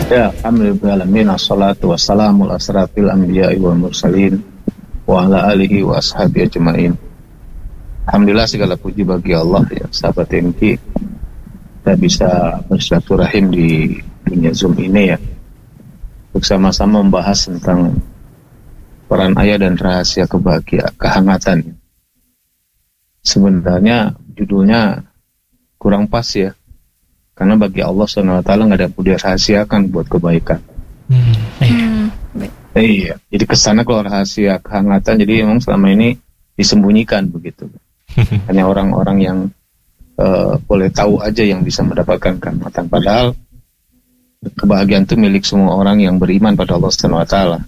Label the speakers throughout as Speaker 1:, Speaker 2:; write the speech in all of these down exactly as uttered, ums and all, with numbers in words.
Speaker 1: Ya, alhamdulillahirrahmanirrahim. Assalatu wassalamu ala asrafil anbiya'i wal mursalin wa ala alihi wa ashabihi ajma'in. Alhamdulillah, segala puji bagi Allah ya, sahabat M K. Kita bisa bersilaturahim di dunia Zoom ini ya, untuk sama-sama membahas tentang peran ayah dan rahasia kebahagiaan, kehangatan. Sebenarnya judulnya kurang pas ya, karena bagi Allah subhanahu wa taala nggak ada yang perlu dirahasiakan buat kebaikan.
Speaker 2: Hmm, iya.
Speaker 3: Hmm.
Speaker 1: Iya, jadi kesana kalau rahasia kehangatan, jadi memang selama ini disembunyikan begitu. Hanya orang-orang yang uh, boleh tahu aja yang bisa mendapatkan kehangatan. Padahal kebahagiaan itu milik semua orang yang beriman pada Allah subhanahu wa taala.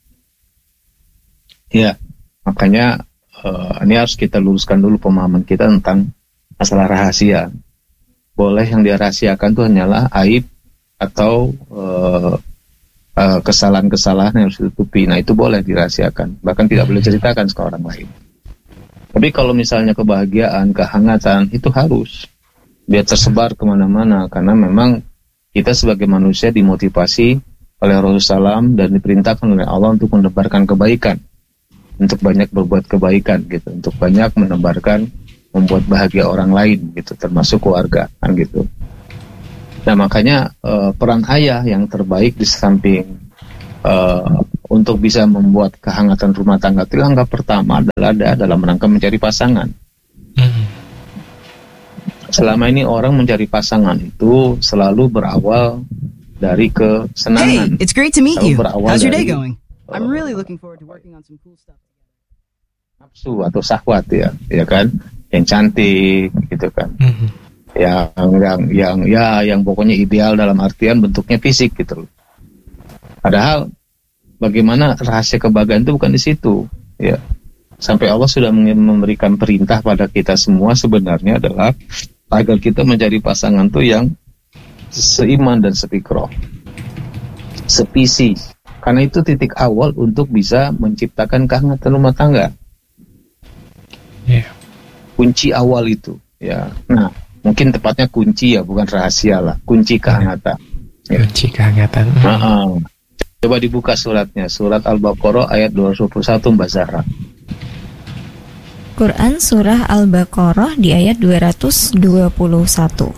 Speaker 1: Ya, makanya uh, ini harus kita luruskan dulu pemahaman kita tentang masalah rahasia. Boleh yang dirahasiakan itu hanyalah aib atau uh, uh, kesalahan-kesalahan yang harus ditutupi. Nah, itu boleh dirahasiakan, bahkan tidak boleh ceritakan ke orang lain. Tapi kalau misalnya kebahagiaan, kehangatan, itu harus biar tersebar kemana-mana, karena memang kita sebagai manusia dimotivasi oleh Rasulullah shallallahu alaihi wasallam dan diperintahkan oleh Allah untuk menebarkan kebaikan, untuk banyak berbuat kebaikan gitu, untuk banyak menebarkan, membuat bahagia orang lain gitu, termasuk keluarga kan gitu. Nah, makanya uh, peran ayah yang terbaik di samping uh, untuk bisa membuat kehangatan rumah tangga itu, langkah pertama adalah ada dalam rangka mencari pasangan. Hmm. Selama ini orang mencari pasangan itu selalu berawal dari kesenangan.
Speaker 4: Hey, it's great to meet you. How's your day
Speaker 1: dari,
Speaker 4: going?
Speaker 1: Uh,
Speaker 4: I'm really looking forward to working on some cool stuff.
Speaker 1: Nafsu atau syahwat ya, ya kan? Yang cantik gitu kan. Mm-hmm. Yang yang yang ya yang pokoknya ideal dalam artian bentuknya fisik gitu loh. Padahal bagaimana rahasia kebahagiaan itu bukan di situ ya. Sampai Allah sudah memberikan perintah pada kita semua sebenarnya adalah agar kita mencari pasangan tuh yang seiman dan sepikroh, sepisi. Karena itu titik awal untuk bisa menciptakan kehangatan rumah tangga. Yeah. Kunci awal itu ya. Nah, mungkin tepatnya kunci ya, bukan rahasia lah. Kunci kehangatan. Ya.
Speaker 2: Kunci kehangatan.
Speaker 1: Nah, coba dibuka suratnya, surat Al-Baqarah ayat dua ratus dua puluh satu, Mbak Zahra.
Speaker 3: Quran surah Al-Baqarah di ayat dua ratus dua puluh satu.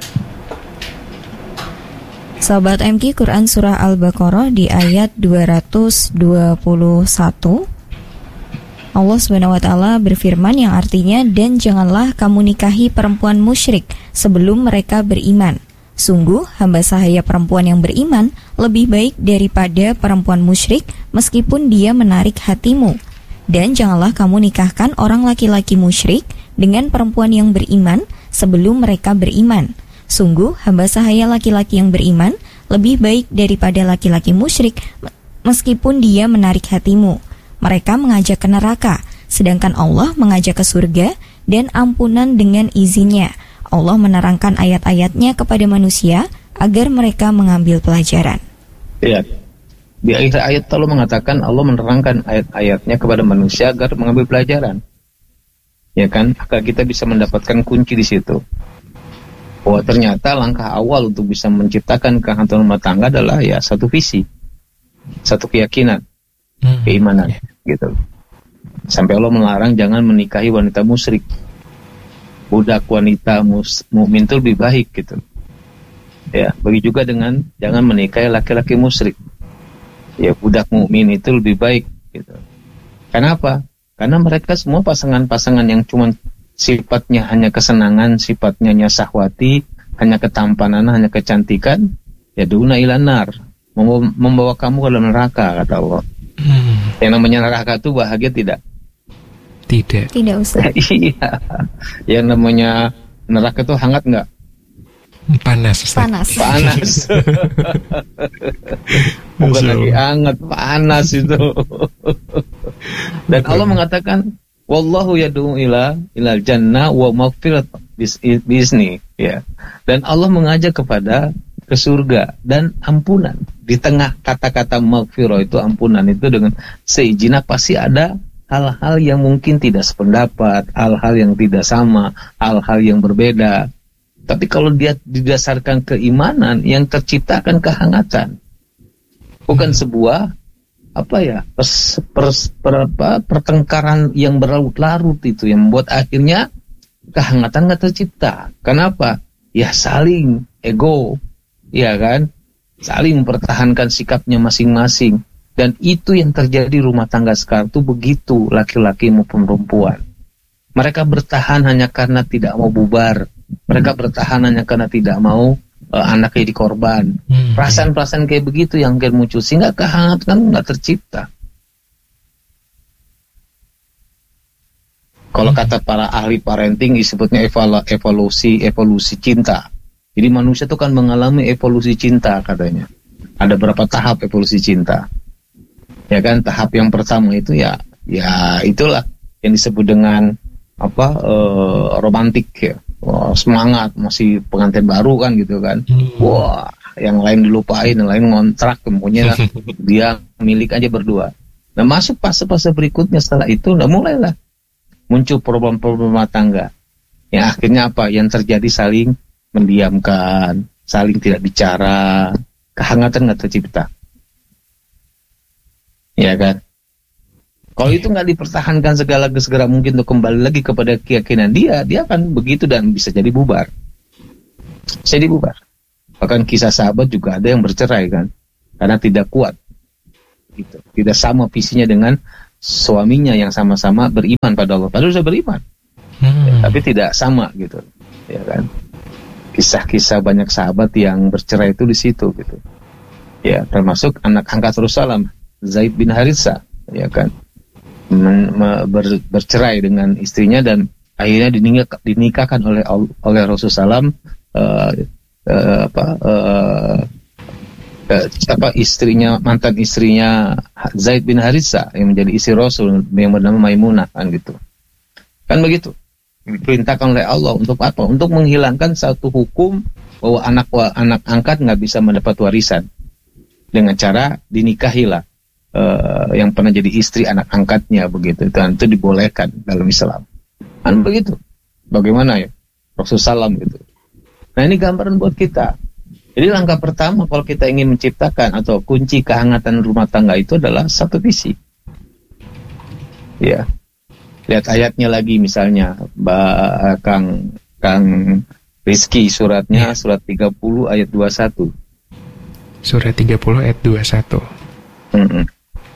Speaker 3: Sahabat M K, Quran surah Al-Baqarah di ayat dua ratus dua puluh satu. Allah subhanahu wa taala berfirman yang artinya, dan janganlah kamu nikahi perempuan musyrik sebelum mereka beriman. Sungguh hamba sahaya perempuan yang beriman lebih baik daripada perempuan musyrik meskipun dia menarik hatimu. Dan janganlah kamu nikahkan orang laki-laki musyrik dengan perempuan yang beriman sebelum mereka beriman. Sungguh hamba sahaya laki-laki yang beriman lebih baik daripada laki-laki musyrik meskipun dia menarik hatimu. Mereka mengajak ke neraka, sedangkan Allah mengajak ke surga dan ampunan dengan izinnya. Allah menerangkan ayat-ayatnya kepada manusia agar mereka mengambil pelajaran.
Speaker 1: Lihat, di akhir ayat Allah mengatakan Allah menerangkan ayat-ayatnya kepada manusia agar mengambil pelajaran. Ya kan, agar kita bisa mendapatkan kunci di situ. Bahwa ternyata langkah awal untuk bisa menciptakan kehangatan rumah tangga adalah ya satu visi, satu keyakinan, hmm. keimanan, gitu. Sampai Allah melarang jangan menikahi wanita musyrik. Budak wanita mukmin itu lebih baik gitu. Ya, bagi juga dengan jangan menikahi laki-laki musyrik. Ya, budak mukmin itu lebih baik gitu. Kenapa? Karena mereka semua pasangan-pasangan yang cuma sifatnya hanya kesenangan, sifatnya hanya syahwati, hanya ketampanan, hanya kecantikan, ya duna ilanar, membawa kamu ke dalam neraka, kata Allah. Hmm. Yang namanya neraka itu bahagia tidak?
Speaker 2: Tidak.
Speaker 3: Tidak usah.
Speaker 1: Iya. Yang namanya neraka itu hangat nggak?
Speaker 2: Panas. Ustaz.
Speaker 3: Panas.
Speaker 1: Panas. Bukan lagi hangat, panas itu. Dan Allah mengatakan, wallahu yad'u ila ilal jannah wa maghfirat bi'izni, ya. Dan Allah mengajak kepada ke surga dan ampunan. Di tengah kata-kata maghfirah itu ampunan itu dengan seizin pasti ada hal-hal yang mungkin tidak sependapat, hal-hal yang tidak sama, hal-hal yang berbeda. Tapi kalau dia didasarkan keimanan, yang tercipta akan kehangatan. Bukan sebuah apa ya pers, pers, per, apa, pertengkaran yang berlarut-larut itu yang membuat akhirnya kehangatan nggak tercipta. Kenapa? Ya saling ego, ya kan? Saling mempertahankan sikapnya masing-masing. Dan itu yang terjadi rumah tangga sekarang tuh begitu, laki-laki maupun perempuan. Mereka bertahan hanya karena tidak mau bubar. Mereka bertahan hanya karena tidak mau uh, anaknya dikorban. Hmm. Perasaan-perasaan kayak begitu yang akan muncul sehingga kehangatan nggak tercipta. Kalau hmm. kata para ahli parenting disebutnya evolu- evolusi evolusi cinta. Jadi manusia itu kan mengalami evolusi cinta katanya. Ada berapa tahap evolusi cinta? Ya kan, tahap yang pertama itu ya ya itulah yang disebut dengan apa uh, romantik ya. Wah, semangat, masih pengantin baru kan gitu kan. Hmm. Wah, yang lain dilupain, yang lain ngontrak, kemudian dia milik aja berdua. Nah, masuk fase-fase berikutnya setelah itu, nah mulailah muncul problem-problem rumah tangga. Yang akhirnya apa? Yang terjadi saling mendiamkan, saling tidak bicara, kehangatan nggak tercipta. Ya kan? Kalau itu nggak dipertahankan segala segera mungkin untuk kembali lagi kepada keyakinan dia, dia akan begitu dan bisa jadi bubar. Bisa dibubar. Bahkan kisah sahabat juga ada yang bercerai kan, karena tidak kuat. Gitu. Tidak sama visinya dengan suaminya yang sama-sama beriman pada Allah. Padahal sudah beriman, hmm. ya, tapi tidak sama gitu, ya kan? Kisah-kisah banyak sahabat yang bercerai itu di situ gitu. Ya, termasuk anak angkat Rasulullah, Zaid bin Haritsah, ya kan? Men, me, ber, bercerai dengan istrinya dan akhirnya dinikah, dinikahkan oleh oleh Rasulullah uh, uh, apa uh, uh, apa istrinya mantan istrinya Zaid bin Haritsah yang menjadi istri Rasul yang bernama Maimunah kan gitu. Kan begitu. Diperintahkan oleh Allah untuk apa? Untuk menghilangkan satu hukum bahwa anak anak angkat nggak bisa mendapat warisan dengan cara dinikahilah. Uh, yang pernah jadi istri anak angkatnya begitu, dan itu dibolehkan dalam Islam. Kan begitu. Bagaimana ya Rasulullah gitu. Nah ini gambaran buat kita. Jadi langkah pertama kalau kita ingin menciptakan atau kunci kehangatan rumah tangga itu adalah satu visi. Ya, lihat ayatnya lagi misalnya, Mbak Kang Kang Rizky suratnya ya. Surat tiga puluh ayat dua puluh satu.
Speaker 2: Surat tiga puluh ayat dua puluh satu. Mm-mm.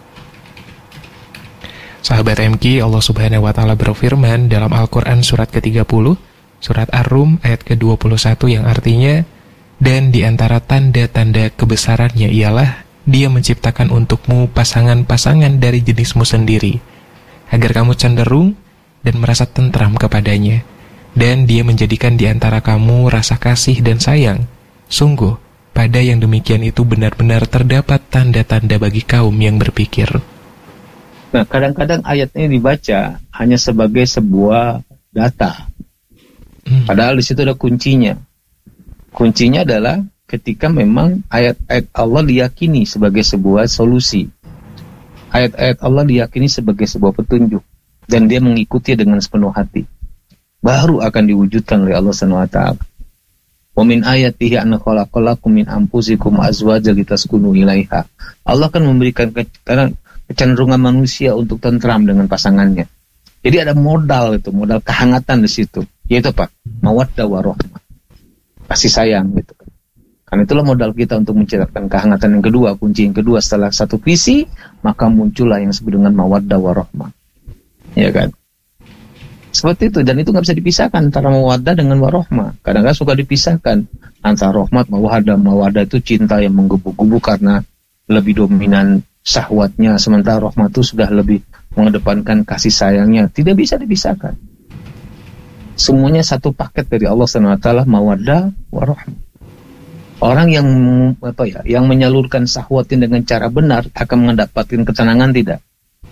Speaker 2: Sahabat M K, Allah Subhanahu wa taala berfirman dalam Al-Qur'an surat ke tiga puluh, surat Ar-Rum ayat ke dua puluh satu yang artinya, dan di antara tanda-tanda kebesarannya ialah Dia menciptakan untukmu pasangan-pasangan dari jenismu sendiri, agar kamu cenderung dan merasa tentram kepadanya, dan Dia menjadikan di antara kamu rasa kasih dan sayang. Sungguh, pada yang demikian itu benar-benar terdapat tanda-tanda bagi kaum yang berpikir.
Speaker 1: Nah, kadang-kadang ayat ini dibaca hanya sebagai sebuah data. Hmm. Padahal di situ ada kuncinya. Kuncinya adalah ketika memang ayat-ayat Allah diyakini sebagai sebuah solusi. Ayat-ayat Allah diyakini sebagai sebuah petunjuk. Dan dia mengikuti dengan sepenuh hati. Baru akan diwujudkan oleh Allah subhanahu wa taala. Wa min ayatihi an khalaqalakum min anfusikum azwajan litaskunu ilaiha. Allah akan memberikan ke- karena kecenderungan manusia untuk tentram dengan pasangannya. Jadi ada modal itu, modal kehangatan di situ. Yaitu apa? Mawaddah warahmah. Kasih sayang gitu. Karena itulah modal kita untuk menciptakan kehangatan yang kedua, kunci yang kedua setelah satu visi, maka muncullah yang disebut dengan mawaddah warahmah. Ya kan? Seperti itu, dan itu nggak bisa dipisahkan antara mawaddah dengan warahmah. Kadang-kadang suka dipisahkan antara rahmat, mawaddah. Mawaddah itu cinta yang menggebu-gebu karena lebih dominan syahwatnya, sementara rahmat itu sudah lebih mengedepankan kasih sayangnya. Tidak bisa dipisahkan. Semuanya satu paket dari Allah subhanahu wa taala, mawaddah warahmah. Orang yang apa ya, yang menyalurkan syahwatnya dengan cara benar akan mendapatkan ketenangan tidak?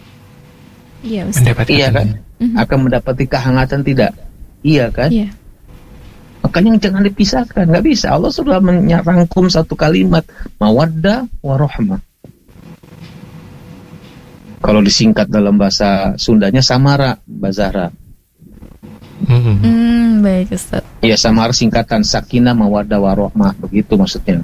Speaker 3: Iya, Ustaz.
Speaker 1: Iya kan? Mm-hmm. Akan mendapati kehangatan tidak? Iya kan?
Speaker 3: Iya.
Speaker 1: Makanya jangan dipisahkan, nggak bisa. Allah sudah merangkum satu kalimat, mawaddah warahmah. Kalau disingkat dalam bahasa Sundanya samara, Mbak Zahra.
Speaker 3: Hmm, hmm baik Ustaz.
Speaker 1: Ya sama harus singkatan sakinah mawaddah warahmah, begitu maksudnya.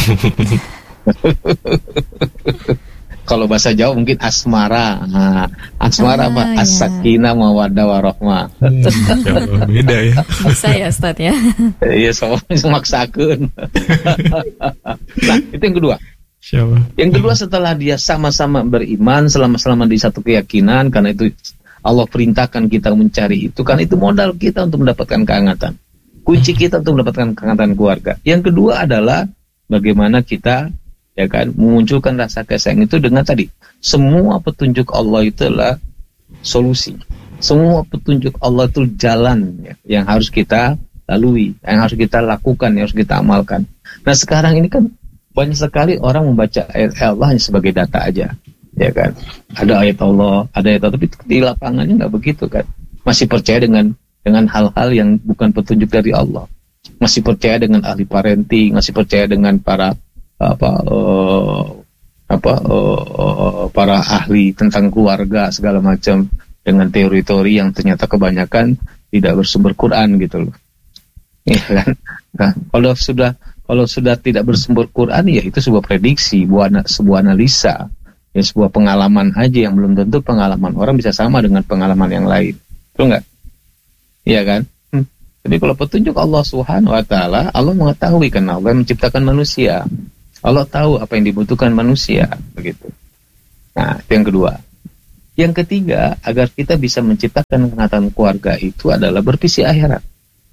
Speaker 1: Kalau bahasa Jawa mungkin asmara. Nah, asmara ah, apa? Ya. As-sakinah mawaddah warahmah.
Speaker 2: Hmm, beda ya.
Speaker 3: Bisa ya Ustaz ya.
Speaker 1: Iya, soalnya maksakeun. Nah, itu yang kedua.
Speaker 2: Siapa?
Speaker 1: Yang kedua, setelah dia sama-sama beriman selama-selama di satu keyakinan, karena itu Allah perintahkan kita mencari itu, kan itu modal kita untuk mendapatkan kehangatan. Kunci kita untuk mendapatkan kehangatan keluarga. Yang kedua adalah bagaimana kita, ya kan, memunculkan rasa kasih sayang itu dengan tadi, semua petunjuk Allah itu adalah solusi. Semua petunjuk Allah itu jalan ya, yang harus kita lalui, yang harus kita lakukan, yang harus kita amalkan. Nah sekarang ini kan banyak sekali orang membaca ayat Allah hanya sebagai data aja, ya kan? Ada ayat Allah, ada ayat Allah, tapi di lapangannya nggak begitu kan? Masih percaya dengan dengan hal-hal yang bukan petunjuk dari Allah, masih percaya dengan ahli parenting, masih percaya dengan para apa uh, apa uh, para ahli tentang keluarga segala macam, dengan teori-teori yang ternyata kebanyakan tidak bersumber Quran gitu loh, ya kan? Nah, kalau sudah Kalau sudah tidak bersumber Quran, ya itu sebuah prediksi, sebuah, sebuah analisa, ya sebuah pengalaman aja yang belum tentu pengalaman orang bisa sama dengan pengalaman yang lain. Betul nggak? Iya kan? Hmm. Jadi kalau petunjuk Allah Subhanahu Wa Taala, Allah mengetahui karena Allah menciptakan manusia. Allah tahu apa yang dibutuhkan manusia, begitu. Nah, itu yang kedua. Yang ketiga, agar kita bisa menciptakan kehangatan keluarga itu adalah bervisi akhirat.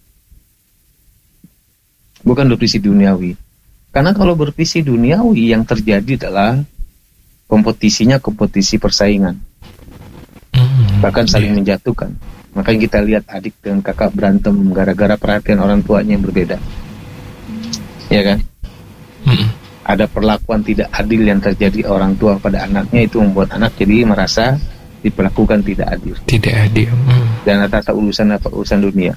Speaker 1: Bukan bervisi duniawi. Karena kalau bervisi duniawi yang terjadi adalah kompetisinya kompetisi persaingan. Mm, Bahkan saling yeah. menjatuhkan. Makanya kita lihat adik dan kakak berantem gara-gara perhatian orang tuanya yang berbeda. Ya kan? Mm. Ada perlakuan tidak adil yang terjadi orang tua pada anaknya, itu membuat anak jadi merasa diperlakukan tidak adil.
Speaker 2: Tidak adil. Mm.
Speaker 1: Dan atas urusan apa urusan dunia.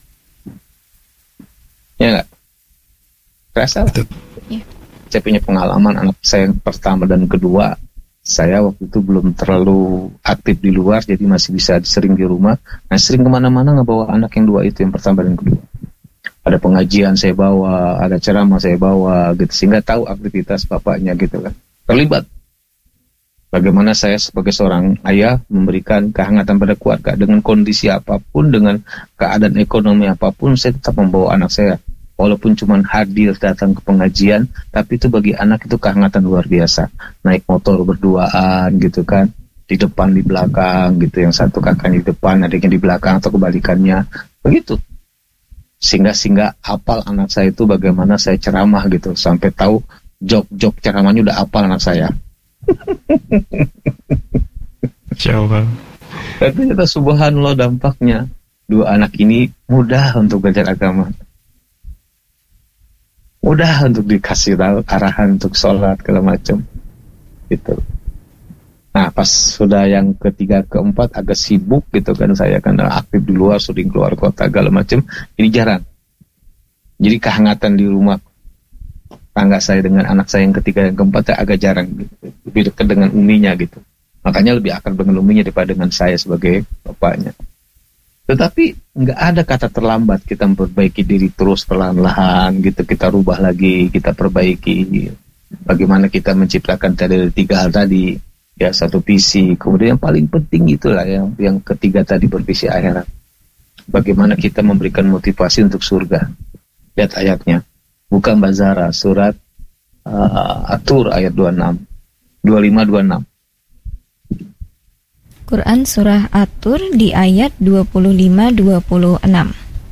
Speaker 1: Ya enggak? Rasa
Speaker 3: ya.
Speaker 1: Saya punya pengalaman anak saya yang pertama dan kedua, saya waktu itu belum terlalu aktif di luar, jadi masih bisa sering di rumah. Nah sering kemana-mana ngebawa anak yang dua itu, yang pertama dan kedua. Ada pengajian saya bawa, ada ceramah saya bawa, gitu, sehingga tahu aktivitas bapaknya gitu kan. Terlibat. Bagaimana saya sebagai seorang ayah memberikan kehangatan pada keluarga dengan kondisi apapun, dengan keadaan ekonomi apapun, saya tetap membawa anak saya. Walaupun cuma hadir datang ke pengajian, tapi itu bagi anak itu kehangatan luar biasa. Naik motor berduaan gitu kan, di depan di belakang gitu, yang satu kakaknya di depan, adiknya di belakang atau kebalikannya, begitu. Sehingga sehingga hafal anak saya itu bagaimana saya ceramah gitu, sampai tahu jok-jok ceramahnya udah hafal anak saya.
Speaker 2: Coba.
Speaker 1: Ternyata subhanallah dampaknya dua anak ini mudah untuk belajar agama. Mudah untuk dikasih tahu arahan untuk sholat segala macam gitu. Nah pas sudah yang ketiga keempat agak sibuk gitu kan, saya kan aktif di luar, sering keluar kota segala macam, ini jarang. Jadi kehangatan di rumah tangga saya dengan anak saya yang ketiga yang keempat agak jarang gitu. Lebih dekat dengan uminya gitu. Makanya lebih akrab dengan uminya daripada dengan saya sebagai bapaknya. Tetapi nggak ada kata terlambat, kita memperbaiki diri terus perlahan-lahan gitu, kita rubah lagi, kita perbaiki. Bagaimana kita menciptakan dari tiga hal tadi, ya satu visi, kemudian yang paling penting itulah yang yang ketiga tadi, bervisi akhirat. Bagaimana kita memberikan motivasi untuk surga. Lihat ayatnya, bukan Bazara, surat uh, At-Tur ayat dua puluh enam, dua puluh lima dua puluh enam.
Speaker 3: Quran Surah At-Tur di ayat dua puluh lima dua puluh enam.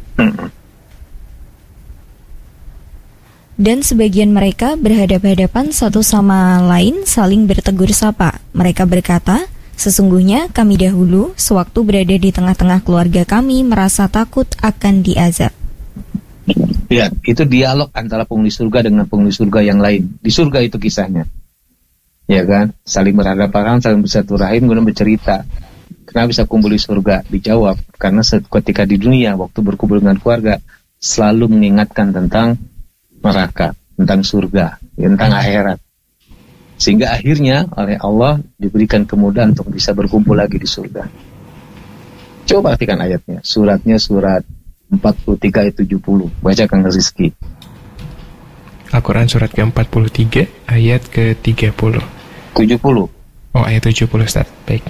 Speaker 3: Dan sebagian mereka berhadap-hadapan satu sama lain saling bertegur sapa. Mereka berkata, sesungguhnya kami dahulu sewaktu berada di tengah-tengah keluarga kami merasa takut akan diazab.
Speaker 1: Lihat, itu dialog antara penghuni surga dengan penghuni surga yang lain. Di surga itu kisahnya. Ya kan, saling berhadapan, saling bersilaturahim, kemudian bercerita. Kenapa bisa kumpul di surga? Dijawab, karena ketika di dunia waktu berkumpul dengan keluarga selalu mengingatkan tentang neraka, tentang surga, tentang akhirat. Sehingga akhirnya oleh Allah diberikan kemudahan untuk bisa berkumpul lagi di surga. Coba perhatikan ayatnya. Suratnya surat empat puluh tiga ayat tujuh puluh. Baca Kang Rizky.
Speaker 2: Al-Quran surat ke empat puluh tiga ayat ke tiga puluh.
Speaker 1: tujuh puluh.
Speaker 2: Oh, ayat tujuh puluh, Ustaz. Baik.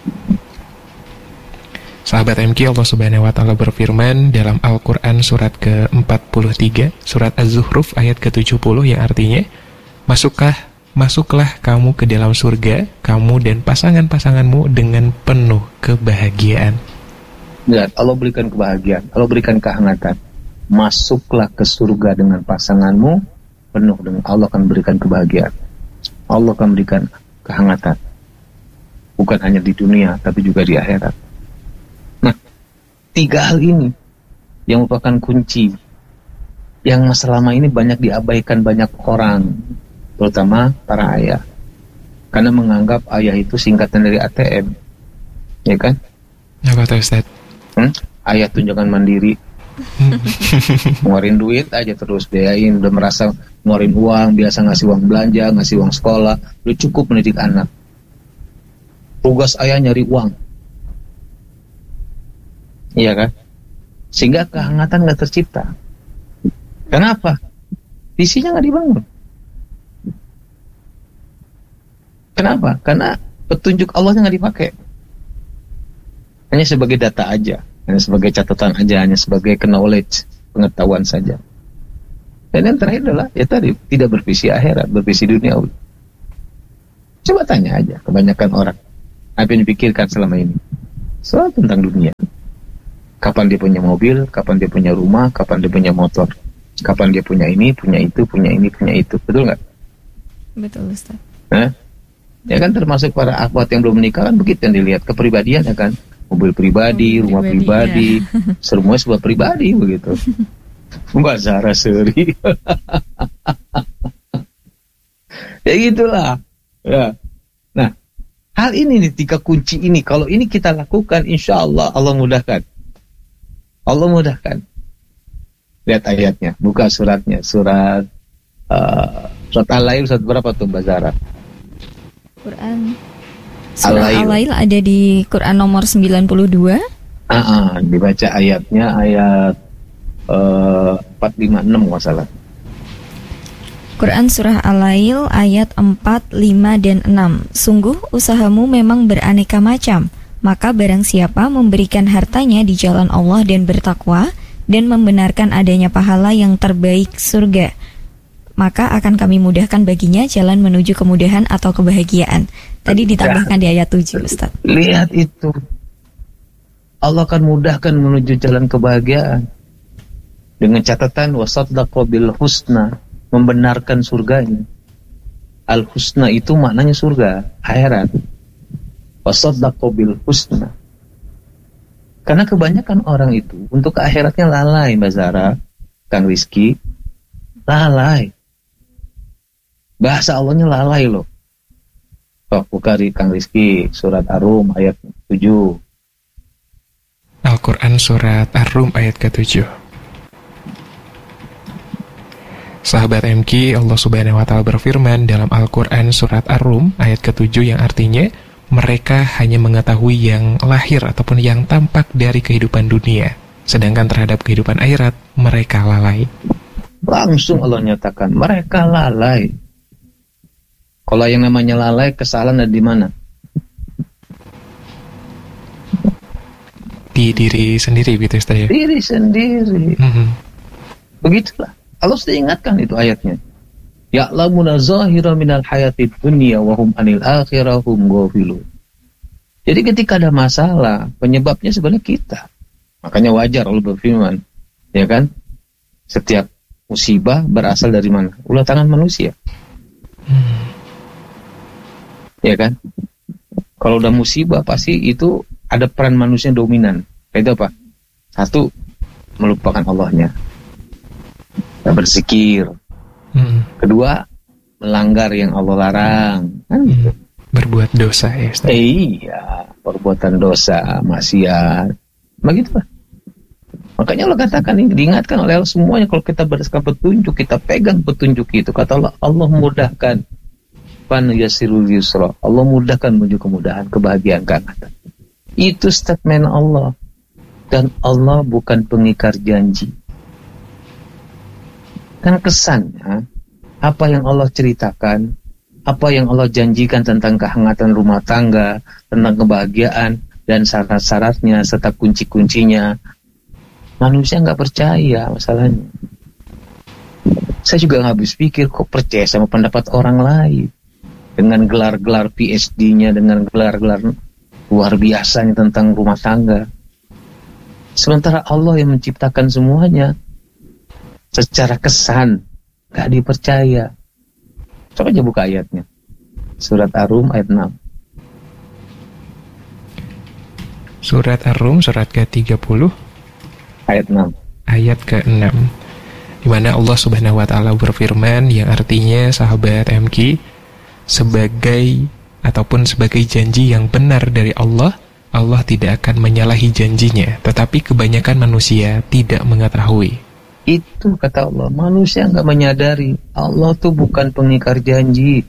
Speaker 2: Sahabat M K, Allah Subhanahu wa taala berfirman dalam Al-Qur'an surat ke empat puluh tiga, surat Az-Zukhruf ayat ke tujuh puluh yang artinya, "Masuklah, masuklah kamu ke dalam surga, kamu dan pasangan-pasanganmu dengan penuh kebahagiaan."
Speaker 1: Lihat, Allah berikan kebahagiaan, Allah berikan kehangatan. Masuklah ke surga dengan pasanganmu penuh dengan, Allah akan berikan kebahagiaan. Allah akan berikan kehangatan. Bukan hanya di dunia, tapi juga di akhirat. Nah, tiga hal ini yang merupakan kunci yang selama ini banyak diabaikan banyak orang, terutama para ayah. Karena menganggap ayah itu singkatan dari A T M. Ya kan?
Speaker 2: Apa tuh, Ustaz?
Speaker 1: Hmm? Ayah tunjangan mandiri. Ngeluarin duit aja terus biayain, udah merasa ngeluarin uang, biasa ngasih uang belanja, ngasih uang sekolah, udah cukup mendidik anak. Tugas ayah nyari uang. Iya kan? Sehingga kehangatan gak tercipta. Kenapa? Visinya gak dibangun. Kenapa? Karena petunjuk Allahnya gak dipakai. Hanya sebagai data aja, hanya sebagai catatan aja, hanya sebagai knowledge, pengetahuan saja. Dan yang terakhir adalah, ya tadi, tidak bervisi akhirat, bervisi duniawi. Coba tanya aja, kebanyakan orang, apa yang dipikirkan selama ini? Soal tentang dunia. Kapan dia punya mobil, kapan dia punya rumah, kapan dia punya motor, kapan dia punya ini, punya itu, punya ini, punya itu. Betul nggak?
Speaker 3: Betul, Ustaz.
Speaker 1: Nah, ya kan termasuk para akhwat yang belum menikah kan begitu yang dilihat kepribadian ya kan, mobil pribadi,
Speaker 3: mobil
Speaker 1: rumah pribadi,
Speaker 3: pribadi ya.
Speaker 1: semuanya sebuah pribadi begitu. Mbak Zara Seri. Ya gitulah. Ya. Nah, hal ini nih, tiga kunci ini, kalau ini kita lakukan, insya Allah Allah mudahkan. Allah mudahkan. Lihat ayatnya, buka suratnya, surat uh, surat Al-Lail, surat berapa tuh Mbak Zara?
Speaker 3: Quran surah
Speaker 1: Al-Lail.
Speaker 3: Al-Lail ada di Quran nomor sembilan puluh dua.
Speaker 1: Ah, uh, dibaca ayatnya ayat uh, empat lima enam nggak salah.
Speaker 3: Quran surah Al-Lail ayat empat, lima, dan enam. Sungguh usahamu memang beraneka macam. Maka barang siapa memberikan hartanya di jalan Allah dan bertakwa dan membenarkan adanya pahala yang terbaik surga, maka akan kami mudahkan baginya jalan menuju kemudahan atau kebahagiaan. Tadi ditambahkan di ayat tujuh, Ustaz.
Speaker 1: Lihat itu. Allah akan mudahkan menuju jalan kebahagiaan. Dengan catatan wasaddaqa bil husna, membenarkan surganya. Al-husna itu maknanya surga, akhirat. Wasaddaqa bil husna. Karena kebanyakan orang itu untuk akhiratnya lalai, Mbak Zara, Kang Rizky, lalai. Bahasa Allahnya lalai loh. Oh, buka di Kang Rizky, surat Ar-Rum ayat tujuh.
Speaker 2: Al-Quran surat Ar-Rum ayat ketujuh. Sahabat M K, Allah Subhanahu wa taala berfirman dalam Al-Quran surat Ar-Rum ayat ketujuh yang artinya, mereka hanya mengetahui yang lahir ataupun yang tampak dari kehidupan dunia, sedangkan terhadap kehidupan akhirat mereka lalai.
Speaker 1: Langsung Allah nyatakan mereka lalai. Kalau yang namanya lalai, kesalahan ada di mana?
Speaker 2: Di diri sendiri, gitu Ustaz ya?
Speaker 1: Diri sendiri.
Speaker 2: Mm-hmm.
Speaker 1: Begitulah. Allah sudah ingatkan itu ayatnya. Ya'lamuna zahira minal hayatid dunya wa hum anil akhirah hum ghafilun. Jadi ketika ada masalah, penyebabnya sebenarnya kita. Makanya wajar Allah berfirman, ya kan? Setiap musibah berasal dari mana? Ulah tangan manusia.
Speaker 2: Hmm.
Speaker 1: Ya kan? Kalau udah musibah pasti itu ada peran manusia yang dominan. Itu apa? Satu, melupakan Allahnya. Tak berzikir.
Speaker 2: Hmm.
Speaker 1: Kedua, melanggar yang Allah larang. Kan gitu.
Speaker 2: Hmm. Berbuat dosa ya Ustaz.
Speaker 1: Eh, iya, perbuatan dosa, maksiat. Begitulah. Makanya Allah katakan ini, diingatkan oleh Allah semuanya, kalau kita berdasarkan petunjuk, kita pegang petunjuk itu, kata Allah, Allah mudahkan. Pan yasirul yusra. Allah mudahkan menuju kemudahan, kebahagiaan, keangkatan. Itu statement Allah. Dan Allah bukan pengingkar janji. Kan kesannya, apa yang Allah ceritakan, apa yang Allah janjikan tentang kehangatan rumah tangga, tentang kebahagiaan, dan syarat-syaratnya, serta kunci-kuncinya, manusia nggak percaya masalahnya. Saya juga nggak habis pikir, kok percaya sama pendapat orang lain. Dengan gelar-gelar P H D-nya, dengan gelar-gelar luar biasanya tentang rumah tangga. Sementara Allah yang menciptakan semuanya, secara kesan gak dipercaya. Coba aja buka ayatnya. Surat Ar-Rum ayat enam.
Speaker 2: Surat Ar-Rum surat ke tiga puluh
Speaker 1: ayat enam.
Speaker 2: Ayat ke enam. Di mana Allah Subhanahu wa taala berfirman yang artinya, sahabat M K, sebagai ataupun sebagai janji yang benar dari Allah, Allah tidak akan menyalahi janjinya, tetapi kebanyakan manusia tidak mengetahui.
Speaker 1: Itu kata Allah, manusia nggak menyadari Allah tuh bukan pengingkar janji.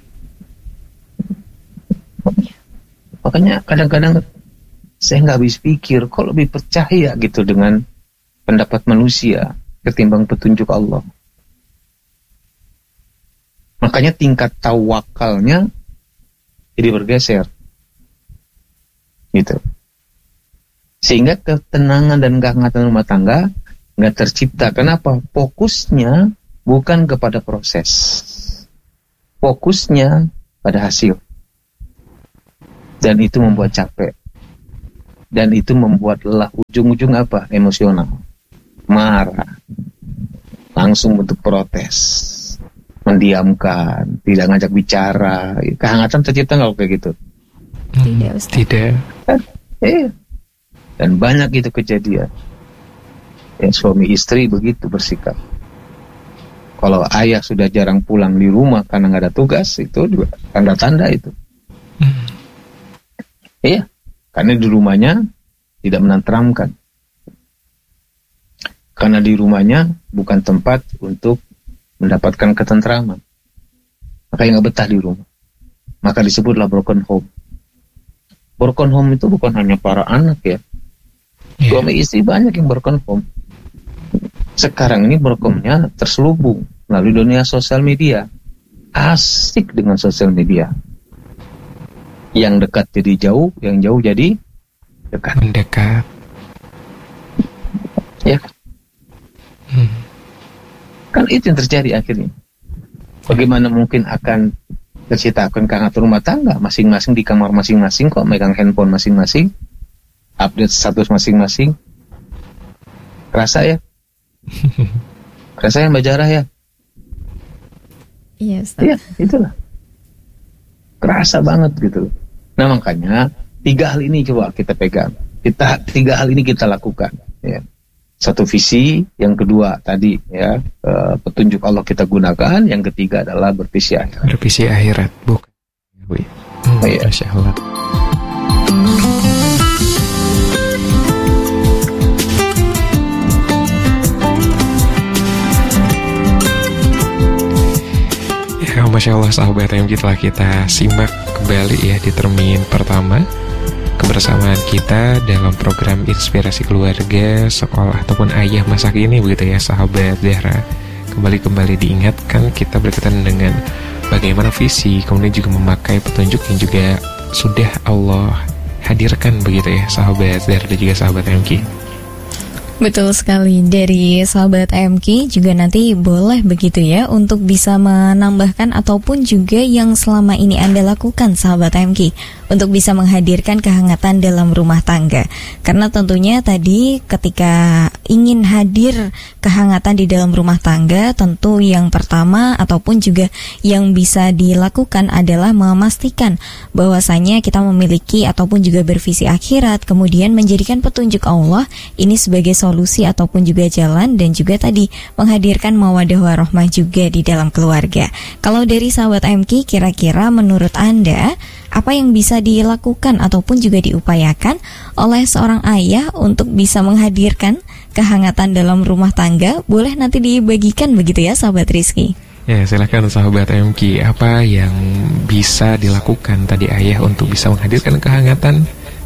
Speaker 1: Makanya kadang-kadang saya nggak habis pikir, kok lebih percaya gitu dengan pendapat manusia ketimbang petunjuk Allah. Makanya tingkat tawakalnya jadi bergeser, gitu. Sehingga ketenangan dan kehangatan rumah tangga nggak tercipta. Kenapa? Fokusnya bukan kepada proses, fokusnya pada hasil, dan itu membuat capek, dan itu membuat lelah. Ujung-ujung apa? Emosional, marah, langsung bentuk protes, mendiamkan, tidak ngajak bicara. Kehangatan tercipta nggak kayak gitu?
Speaker 3: Tidak, Ustaz.
Speaker 2: Tidak.
Speaker 1: Eh, eh. Dan banyak itu kejadian. Ya, suami istri begitu bersikap. Kalau ayah sudah jarang pulang di rumah karena nggak ada tugas, itu juga tanda-tanda itu.
Speaker 2: Hmm.
Speaker 1: Iya, karena di rumahnya tidak menenteramkan. Karena di rumahnya bukan tempat untuk mendapatkan ketentraman. Makanya nggak betah di rumah. Maka disebutlah broken home. Broken home itu bukan hanya para anak ya. Yeah. Suami istri banyak yang broken home. Sekarang ini brokennya terselubung melalui dunia sosial media. Asik dengan sosial media. Yang dekat jadi jauh, yang jauh jadi dekat.
Speaker 2: Mendekat.
Speaker 1: Ya.
Speaker 2: Hmm.
Speaker 1: Kan itu yang terjadi akhirnya. Bagaimana mungkin akan terciptakan kehangatan rumah tangga? Masing-masing di kamar masing-masing kok, megang handphone masing-masing, update status masing-masing. Kerasa ya? Kerasa ya Mbak Jarah ya?
Speaker 3: Iya, Ustaz.
Speaker 1: Iya, itulah. Kerasa banget gitu. Nah makanya tiga hal ini coba kita pegang. Kita tiga hal ini kita lakukan. Ya. Satu visi, yang kedua tadi ya uh, petunjuk Allah kita gunakan, yang ketiga adalah bervisi akhirat.
Speaker 2: Bervisi akhirat, bukan. Hmm,
Speaker 1: oh, iya.
Speaker 2: Masya Allah. Ya, Masya Allah sahabat M K, telah kita simak kembali ya di termin pertama kebersamaan kita dalam program Inspirasi Keluarga Sekolah ataupun Ayah Masa Kini, begitu ya sahabat Zahra. Kembali-kembali diingatkan kita berkaitan dengan bagaimana visi, kemudian juga memakai petunjuk yang juga sudah Allah hadirkan, begitu ya sahabat Zahra dan juga sahabat M K.
Speaker 3: Betul sekali. Dari sahabat M K juga nanti boleh begitu ya untuk bisa menambahkan ataupun juga yang selama ini Anda lakukan sahabat M K untuk bisa menghadirkan kehangatan dalam rumah tangga. Karena tentunya tadi ketika ingin hadir kehangatan di dalam rumah tangga, tentu yang pertama ataupun juga yang bisa dilakukan adalah memastikan bahwasanya kita memiliki ataupun juga bervisi akhirat, kemudian menjadikan petunjuk Allah ini sebagai solusi ataupun juga jalan, dan juga tadi menghadirkan mawaddah warahmah juga di dalam keluarga. Kalau dari sahabat M K, kira-kira menurut Anda apa yang bisa dilakukan ataupun juga diupayakan oleh seorang ayah untuk bisa menghadirkan kehangatan dalam rumah tangga? Boleh nanti dibagikan begitu ya sahabat Rizky.
Speaker 2: Ya, silakan sahabat M K, apa yang bisa dilakukan tadi ayah untuk bisa menghadirkan kehangatan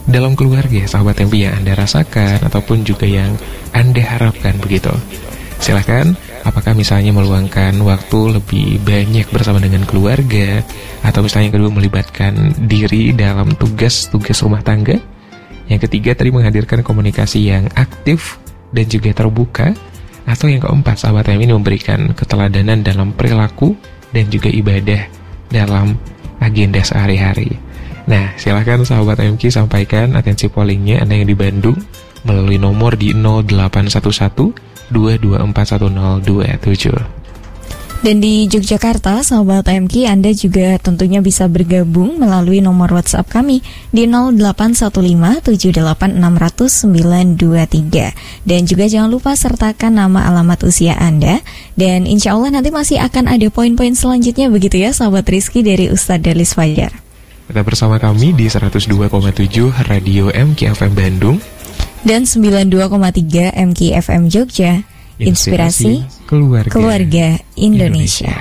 Speaker 2: dalam keluarga, sahabat M P, yang Anda rasakan ataupun juga yang Anda harapkan begitu. Silahkan, apakah misalnya meluangkan waktu lebih banyak bersama dengan keluarga, atau misalnya yang kedua melibatkan diri dalam tugas-tugas rumah tangga. Yang ketiga tadi menghadirkan komunikasi yang aktif dan juga terbuka. Atau yang keempat, sahabat M P, ini memberikan keteladanan dalam perilaku dan juga ibadah dalam agenda sehari-hari. Nah, silahkan sahabat M K sampaikan atensi pollingnya Anda yang di Bandung melalui nomor di nol delapan satu satu dua dua empat satu nol dua tujuh.
Speaker 3: Dan di Yogyakarta, sahabat M K, Anda juga tentunya bisa bergabung melalui nomor WhatsApp kami di nol delapan satu lima tujuh delapan enam nol nol sembilan dua tiga. Dan juga jangan lupa sertakan nama, alamat, usia Anda. Dan insya Allah nanti masih akan ada poin-poin selanjutnya begitu ya, sahabat Rizky dari Ustadz Darlis Fajar.
Speaker 2: Tetap bersama kami di seratus dua koma tujuh Radio M K F M Bandung
Speaker 3: dan sembilan puluh dua koma tiga M K F M Jogja. Inspirasi, Inspirasi keluarga, keluarga Indonesia.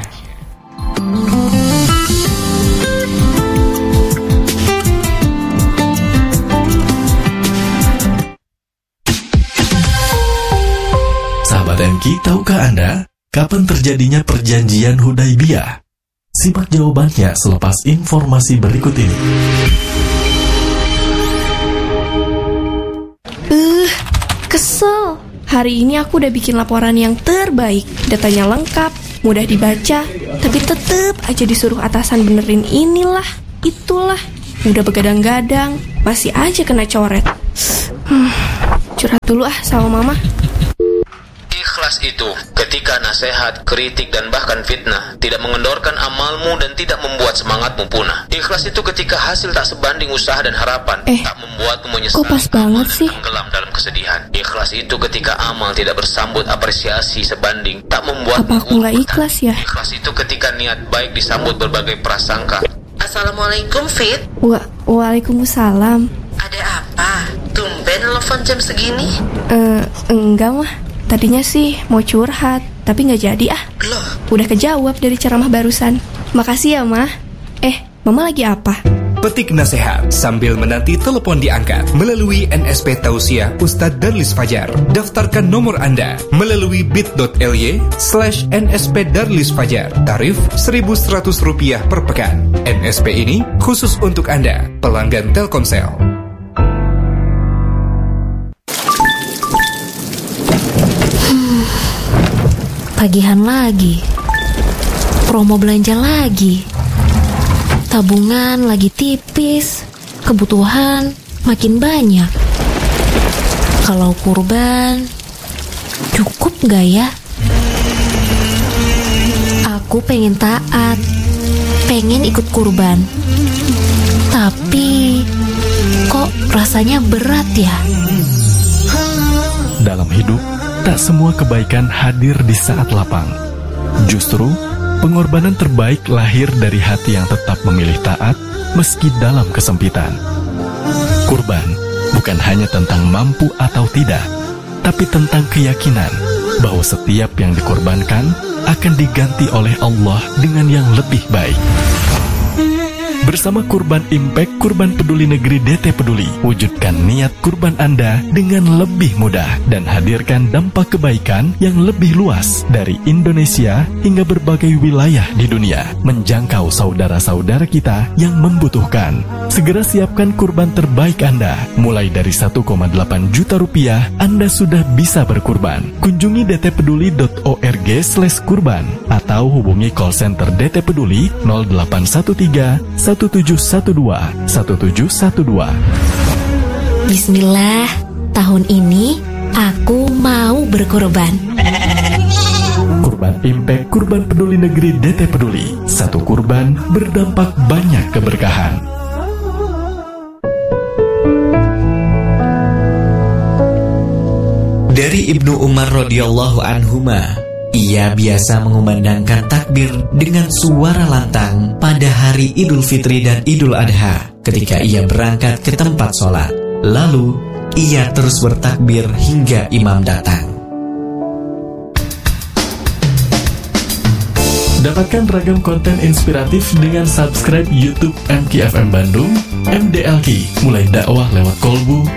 Speaker 5: Sahabat M K, tahukah Anda kapan terjadinya perjanjian Hudaibiyah? Simak jawabannya selepas informasi berikut ini.
Speaker 6: Uh, kesel. Hari ini aku udah bikin laporan yang terbaik. Datanya lengkap, mudah dibaca, tapi tetep aja disuruh atasan benerin inilah, itulah. Udah begadang-gadang, masih aja kena coret. Hmm, curhat dulu ah sama mama.
Speaker 7: Ikhlas itu ketika nasihat, kritik, dan bahkan fitnah tidak mengendorkan amalmu dan tidak membuat semangatmu punah. Ikhlas itu ketika hasil tak sebanding usaha dan harapan,
Speaker 6: eh,
Speaker 7: tak membuatmu menyesal,
Speaker 6: kok pas banget sih?
Speaker 7: tenggelam dalam kesedihan. Ikhlas itu ketika amal tidak bersambut apresiasi sebanding, tak membuat
Speaker 6: apa aku nggak ikhlas ya?
Speaker 7: Ikhlas itu ketika niat baik disambut berbagai prasangka.
Speaker 8: Assalamualaikum, Fit.
Speaker 6: Wa Waalaikumsalam.
Speaker 8: Ada apa? Tumben telepon jam segini?
Speaker 6: Eh, uh, enggak mah. Tadinya sih mau curhat, tapi nggak jadi ah.
Speaker 8: Loh?
Speaker 6: Udah kejawab dari ceramah barusan. Makasih ya, Mah. Eh, Mama lagi apa?
Speaker 9: Petik nasihat sambil menanti telepon diangkat melalui N S P Tausiah Ustadz Darlis Fajar. Daftarkan nomor Anda melalui bit.ly slash nsp Darlis Fajar. Tarif seribu seratus rupiah per pekan. N S P ini khusus untuk Anda, pelanggan Telkomsel.
Speaker 10: Tagihan lagi, promo belanja lagi, tabungan lagi tipis, kebutuhan makin banyak. Kalau kurban, cukup gak ya? Aku pengen taat, pengen ikut kurban, tapi kok rasanya berat ya?
Speaker 5: Dalam hidup, tak semua kebaikan hadir di saat lapang. Justru, pengorbanan terbaik lahir dari hati yang tetap memilih taat meski dalam kesempitan. Kurban bukan hanya tentang mampu atau tidak, tapi tentang keyakinan bahwa setiap yang dikorbankan akan diganti oleh Allah dengan yang lebih baik. Bersama Kurban Impact Kurban Peduli Negeri D T Peduli, wujudkan niat kurban Anda dengan lebih mudah dan hadirkan dampak kebaikan yang lebih luas dari Indonesia hingga berbagai wilayah di dunia, menjangkau saudara-saudara kita yang membutuhkan. Segera siapkan kurban terbaik Anda. Mulai dari satu koma delapan juta rupiah, Anda sudah bisa berkurban. Kunjungi dtpeduli dot org slash kurban atau hubungi call center D T Peduli nol delapan satu tiga satu tujuh satu dua satu tujuh satu dua.
Speaker 10: Bismillah, tahun ini aku mau berkorban.
Speaker 5: Kurban Impact Kurban Peduli Negeri D T Peduli. Satu kurban berdampak banyak keberkahan.
Speaker 11: Dari Ibnu Umar radhiyallahu anhuma, ia biasa mengumandangkan takbir dengan suara lantang pada hari Idul Fitri dan Idul Adha ketika ia berangkat ke tempat sholat. Lalu, ia terus bertakbir hingga imam datang.
Speaker 5: Dapatkan ragam konten inspiratif dengan subscribe YouTube M K F M Bandung, M D L Q, mulai dakwah lewat kolbu,